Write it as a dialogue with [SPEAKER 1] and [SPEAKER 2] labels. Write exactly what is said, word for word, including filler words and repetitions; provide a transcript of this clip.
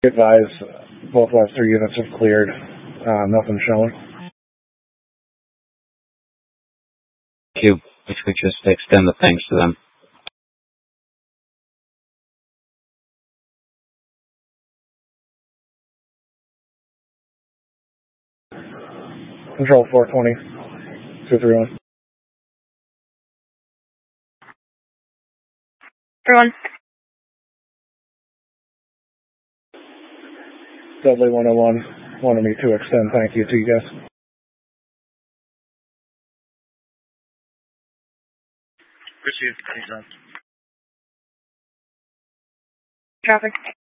[SPEAKER 1] Advise both last three units have cleared. Uh, nothing showing.
[SPEAKER 2] Thank you. If we just extend the thanks to them.
[SPEAKER 1] Control four twenty, two three one.
[SPEAKER 3] Everyone.
[SPEAKER 1] Dudley one oh one wanted me to extend thank you to you guys.
[SPEAKER 4] Received. Thanks, man.
[SPEAKER 3] Traffic.